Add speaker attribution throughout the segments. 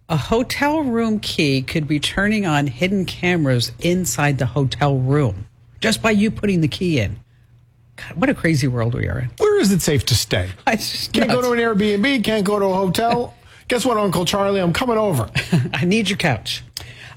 Speaker 1: A hotel room key could be turning on hidden cameras inside the hotel room just by you putting the key in. God, what a crazy world we are in.
Speaker 2: Where is it safe to stay?
Speaker 1: It's just
Speaker 2: Can't go
Speaker 1: nuts.
Speaker 2: to an Airbnb, can't go to a hotel. Guess what, Uncle Charlie? I'm coming over.
Speaker 1: I need your couch.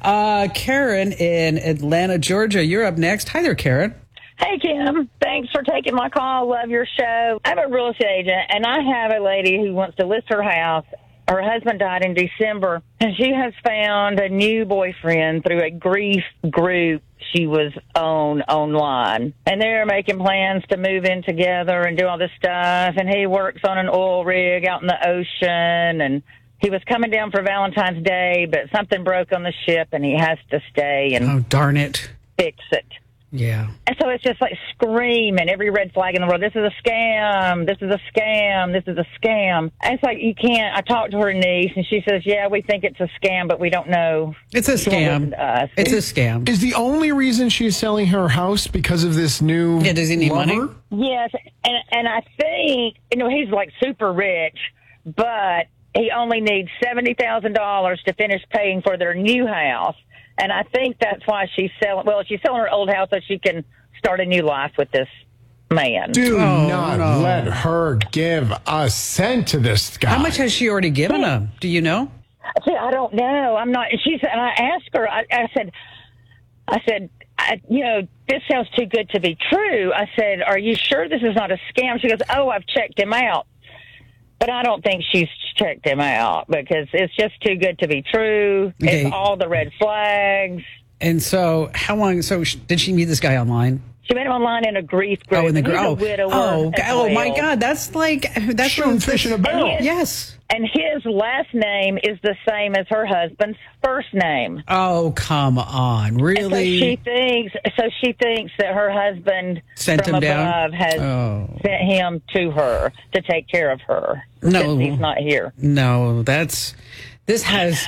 Speaker 1: Karen in Atlanta, Georgia, you're up next. Hi there, Karen.
Speaker 3: Hey, Kim. Thanks for taking my call. Love your show. I'm a real estate agent, and I have a lady who wants to list her house. Her husband died in December, and she has found a new boyfriend through a grief group she was on online. And they're making plans to move in together and do all this stuff. And he works on an oil rig out in the ocean, and he was coming down for Valentine's Day, but something broke on the ship, and he has to stay and
Speaker 1: Oh, darn it.
Speaker 3: fix it.
Speaker 1: Yeah.
Speaker 3: And so it's just like screaming every red flag in the world. This is a scam. This is a scam. This is a scam. And it's like, you can't. I talked to her niece, and she says, yeah, we think it's a scam, but we don't know.
Speaker 1: It's a
Speaker 3: She won't listen
Speaker 1: scam.
Speaker 3: to us.
Speaker 1: It's a scam.
Speaker 2: Is the only reason she's selling her house because of this new
Speaker 1: Yeah, does he need
Speaker 2: lover?
Speaker 1: money?
Speaker 3: Yes, and I think, he's like super rich, but he only needs $70,000 to finish paying for their new house. And I think that's why she's selling. Well, she's selling her old house so she can start a new life with this man.
Speaker 2: Do
Speaker 1: Oh,
Speaker 2: not
Speaker 1: no.
Speaker 2: let her give a cent to this guy.
Speaker 1: How much has she already given him? Do you know?
Speaker 3: See, I don't know. I'm not. She said, and I asked her. I said, this sounds too good to be true. I said, are you sure this is not a scam? She goes, oh, I've checked him out. But I don't think she's checked him out because it's just too good to be true.
Speaker 1: Okay.
Speaker 3: It's all the red flags.
Speaker 1: And so, how long? So, did she meet this guy online?
Speaker 3: She met him online in a grief group.
Speaker 1: Oh, in the
Speaker 3: He's a
Speaker 1: group.
Speaker 3: widower
Speaker 1: Oh,
Speaker 3: as
Speaker 1: oh my
Speaker 3: well.
Speaker 1: God! That's
Speaker 2: Shooting fish in a barrel.
Speaker 1: Yes.
Speaker 3: And his last name is the same as her husband's first name.
Speaker 1: Oh, come on!
Speaker 3: And
Speaker 1: Really?
Speaker 3: so she thinks that her husband
Speaker 1: Sent
Speaker 3: from
Speaker 1: him down?
Speaker 3: above has sent him to her to take care of her.
Speaker 1: No.
Speaker 3: since he's not here.
Speaker 1: No, this has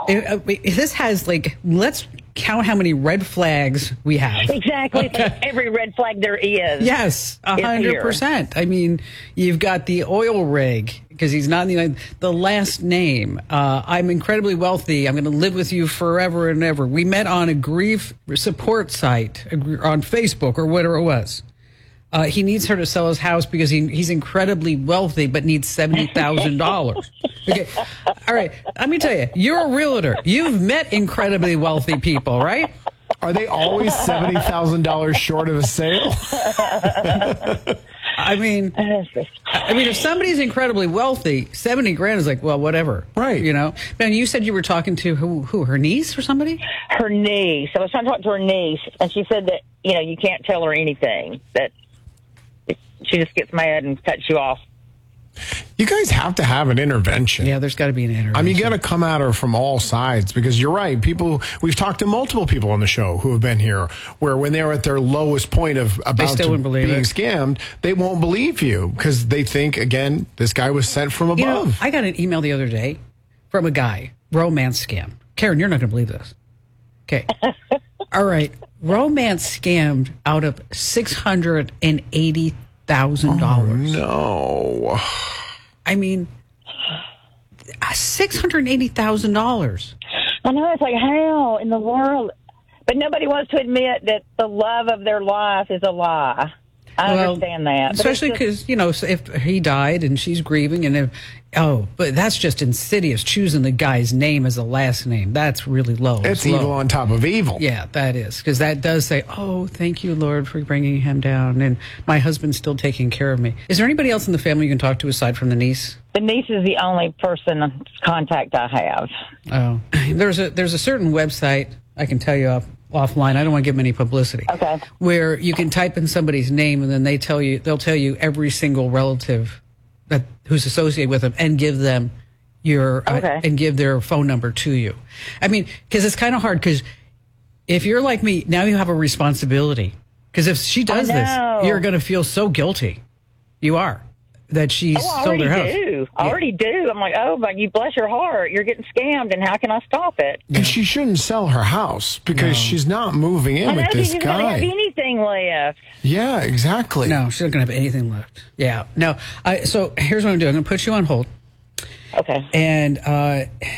Speaker 1: like, let's count how many red flags we have.
Speaker 3: Exactly. It's like every red flag there is.
Speaker 1: Yes, 100%. I mean, you've got the oil rig because he's not in the United. The last name. I'm incredibly wealthy. I'm going to live with you forever and ever. We met on a grief support site on Facebook or whatever it was. He needs her to sell his house because he's incredibly wealthy, but needs $70,000. Okay. All right. Let me tell you, you're a realtor. You've met incredibly wealthy people, right?
Speaker 2: Are they always $70,000 short of a sale?
Speaker 1: I mean, if somebody's incredibly wealthy, 70 grand is like, well, whatever.
Speaker 2: Right.
Speaker 1: You know? Man, you said you were talking to who, her niece or somebody?
Speaker 3: Her niece. I was trying to talk to her niece, and she said that, you can't tell her anything, that she just gets mad and cuts you off.
Speaker 2: You guys have to have an intervention.
Speaker 1: Yeah, there's got to be an intervention.
Speaker 2: I mean, you got to come at her from all sides because you're right. We've talked to multiple people on the show who have been here where when they're at their lowest point of about
Speaker 1: still
Speaker 2: to
Speaker 1: wouldn't believe
Speaker 2: being
Speaker 1: it.
Speaker 2: scammed, they won't believe you because they think, again, this guy was sent from above.
Speaker 1: I got an email the other day from a guy, romance scam. Karen, you're not going to believe this. Okay. All right. Romance scammed out of $680,000.
Speaker 2: Oh, no.
Speaker 1: I mean, $680,000.
Speaker 3: I know, it's like, how in the world? But nobody wants to admit that the love of their life is a lie. I understand that. But
Speaker 1: Especially
Speaker 3: it's
Speaker 1: because, if he died and she's grieving but that's just insidious, choosing the guy's name as a last name. That's really low.
Speaker 2: It's
Speaker 1: low.
Speaker 2: evil on top of evil.
Speaker 1: Yeah, that is. Because that does say, oh, thank you, Lord, for bringing him down. And my husband's still taking care of me. Is there anybody else in the family you can talk to aside from the niece?
Speaker 3: the niece is the only person contact I have.
Speaker 1: Oh, there's a certain website I can tell you offline. I don't want to give them any publicity.
Speaker 3: Okay.
Speaker 1: Where you can type in somebody's name and then they'll tell you every single relative who's associated with them and give them and give their phone number to you. I mean, because it's kind of hard because if you're like me, now you have a responsibility. Because if she does this, you're going to feel so guilty. You are. That she sold her house.
Speaker 3: I already do. I'm like, oh, but you bless your heart. You're getting scammed, and how can I stop it?
Speaker 2: And she shouldn't sell her house because she's not moving in with this
Speaker 3: she's
Speaker 2: guy.
Speaker 3: not have anything left.
Speaker 2: Yeah, exactly.
Speaker 1: No, she's not going to have anything left. Yeah. No. So here's what I'm doing. I'm going to put you on hold.
Speaker 3: Okay.
Speaker 1: And